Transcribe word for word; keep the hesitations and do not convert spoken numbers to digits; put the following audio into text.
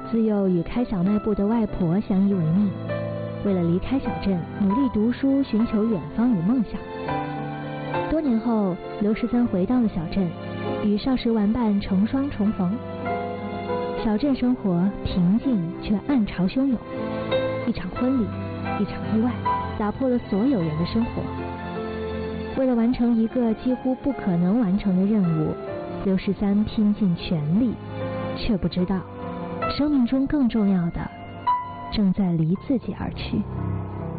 自幼与开小卖部的外婆相依为命，为了离开小镇，努力读书，寻求远方与梦想。多年后，刘十三回到了小镇，与少时玩伴成双重逢。小镇生活平静却暗潮汹涌，一场婚礼，一场意外，打破了所有人的生活。为了完成一个几乎不可能完成的任务，刘十三拼尽全力，却不知道生命中更重要的正在离自己而去。